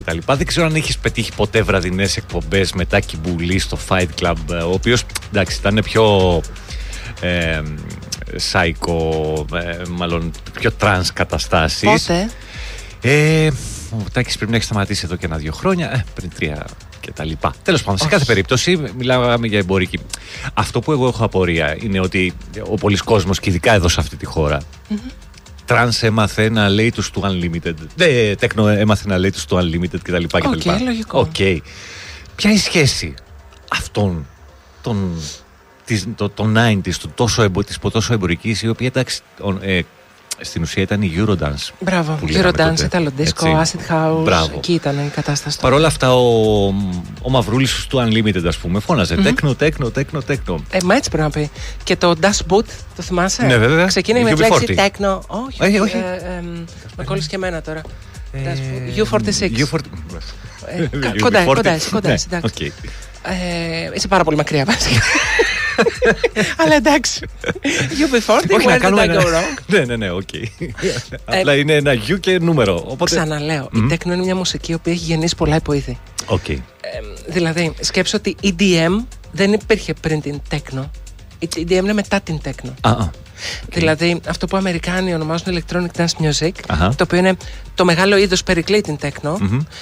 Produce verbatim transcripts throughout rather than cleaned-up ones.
τα λοιπά. Δεν ξέρω αν έχεις πετύχει ποτέ βραδινές εκπομπές με Τάκη Μπουλή στο Fight Club, ο οποίος, εντάξει, ήταν πιο ε, psycho, ε, μάλλον πιο trans καταστάσεις. Πότε? Ε, ο Τάκης πρέπει να έχει σταματήσει εδώ και ένα-δύο χρόνια, ε, πριν τρία και τα λοιπά. Τέλος πάντων, σε κάθε περίπτωση μιλάμε για εμπορική. Αυτό που εγώ έχω απορία είναι ότι ο πολλής κόσμος, και ειδικά εδώ σε αυτή τη χώρα, mm-hmm. τρανς έμαθε να λέει τους του Unlimited. Δε, τέκνο έμαθε να λέει τους του Unlimited κτλ. Οκ, okay, λογικό. Okay. Ποια είναι η σχέση αυτών των, της, το, το ενενήντα, του τόσο, εμπο, της τόσο εμπορικής, η οποία εντάξει, ε, στην ουσία ήταν η Eurodance. Μπράβο, Eurodance, Italo Disco, Acid House. Μπράβο. Εκεί ήταν η κατάσταση. Παρ' όλα αυτά, ο, ο Μαυρούλης του Unlimited, ας πούμε, φώναζε mm-hmm. τέκνο, τέκνο, τέκνο, τέκνο. Ε, μα έτσι πρέπει να πει. Και το Das Boot, το θυμάσαι? Ναι, βέβαια. Ξεκίνησε με τη λέξη τέκνο. Όχι, ε, όχι. Ε, ε, με κόλλησε και εμένα τώρα. γιου φορτί σιξ. Κοντά, κοντά, κοντά. Είσαι πάρα πολύ μακριά, βασικά. Αλλά εντάξει. γιου μπι φορτί, where did I go wrong? Ναι, ναι, ναι, οκ. Απλά είναι ένα γιου και νούμερο. Ξαναλέω, η τέκνο είναι μια μουσική η οποία έχει γεννήσει πολλά υποήθη. Δηλαδή, σκέψω ότι η ι ντι εμ δεν υπήρχε πριν την τέκνο. Η ι ντι εμ είναι μετά την τέκνο. Δηλαδή, αυτό που οι Αμερικάνοι ονομάζουν Electronic Dance Music, το οποίο είναι το μεγάλο είδος περικλεί την τέκνο,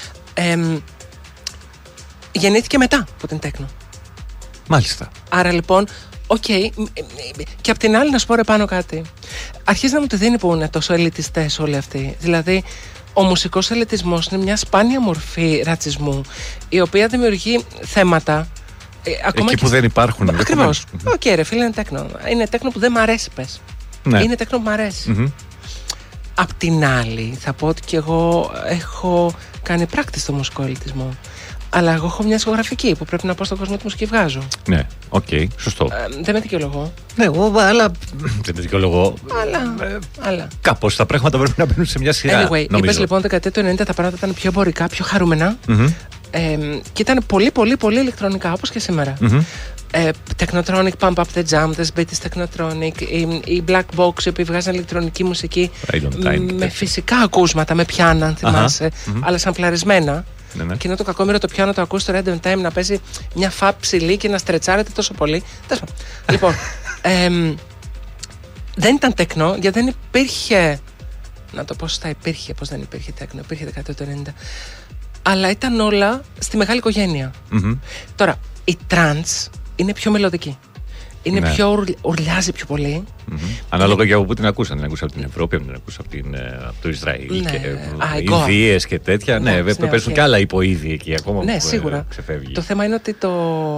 γεννήθηκε μετά από την τέκνο. Μάλιστα. Άρα λοιπόν, οκ, okay, και απ' την άλλη να σου πω ρε πάνω κάτι. Αρχίζει να μου τη δίνει που είναι τόσο ελιτιστές όλοι αυτοί. Δηλαδή, ο μουσικός ελιτισμός είναι μια σπάνια μορφή ρατσισμού, η οποία δημιουργεί θέματα. Ε, ακόμα εκεί που και... δεν υπάρχουν. Ακριβώς. Οκ, okay, ρε φίλε, είναι τέκνο. Είναι τέκνο που δεν μ' αρέσει, πες. Ναι. Είναι τέκνο που μ' αρέσει. Mm-hmm. Απ' την άλλη, θα πω ότι και εγώ έχω κάνει πράκτης στο μουσικό ελιτισμό. Αλλά εγώ έχω μια ισογραφική που πρέπει να πω στον κόσμο τη μουσική βγάζω. Ναι, οκ, okay, σωστό. Ε, δεν με δικαιολογώ. Ναι, εγώ, αλλά. Δεν με δικαιολογώ. Αλλά. Ε, αλλά. Κάπως τα πράγματα πρέπει να μπαίνουν σε μια σειρά. Anyway, είπες λοιπόν δεκαετία του ενενήντα τα πράγματα ήταν πιο εμπορικά, πιο χαρούμενα. Mm-hmm. Ε, και ήταν πολύ, πολύ, πολύ ηλεκτρονικά, όπως και σήμερα. Mm-hmm. Ε, Technotronic, Pump Up the Jam, The British Technotronic, οι, οι Black Box, οι οποίοι βγάζαν ηλεκτρονική μουσική με, με φυσικά ακούσματα, με πιάνα, αν θυμάσαι, uh-huh. mm-hmm. αλλά σαμπλαρισμένα. Ναι, ναι. Εκείνο το κακόμοιρο το πιάνο το ακούς στο Random Time να παίζει μια φαπ ψηλή και να στρετσάρεται τόσο πολύ. Λοιπόν, ε, δεν ήταν τέκνο, γιατί δεν υπήρχε. Να το πω σωστά, υπήρχε. Πώς δεν υπήρχε τέκνο, υπήρχε δεκαετία του ενενήντα. Αλλά ήταν όλα στη μεγάλη οικογένεια. Mm-hmm. Τώρα, η trance είναι πιο μελωδική. Είναι ναι. πιο ουρλ, ουρλιάζει πιο πολύ. Mm-hmm. Ανάλογα και από πού την ακούσαν. Την ακούσαν από την Ευρώπη, την ακούσαν από, την, από το Ισραήλ ναι. και Ινδίες και τέτοια. Ναι, ναι, ναι παίζουν okay. και άλλα υποείδη εκεί ακόμα. Ναι, που σίγουρα. Ξεφεύγει. Το θέμα είναι ότι το,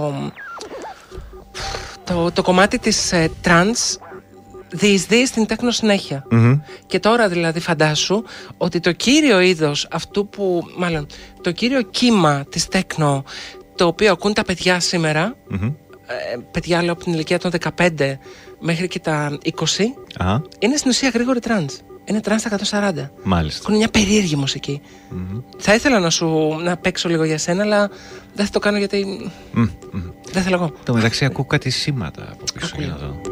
το, το κομμάτι της ε, trance διεισδύει στην τέκνο συνέχεια. Mm-hmm. Και τώρα δηλαδή φαντάσου ότι το κύριο είδος αυτού που, μάλλον, το κύριο κύμα της τέκνο, το οποίο ακούν τα παιδιά σήμερα, mm-hmm. ε, παιδιά λέω από την ηλικία των δεκαπέντε μέχρι και τα είκοσι, uh-huh. είναι στην ουσία γρήγορη τρανς. Είναι τρανς στα εκατόν σαράντα. Μάλιστα. Έχουν μια περίεργη μουσική. Mm-hmm. Θα ήθελα να σου να παίξω λίγο για σένα, αλλά δεν θα το κάνω γιατί mm-hmm. δεν θέλω εγώ. Το μεταξύ ακούω κάτι σήματα από πίσω. Για να δω.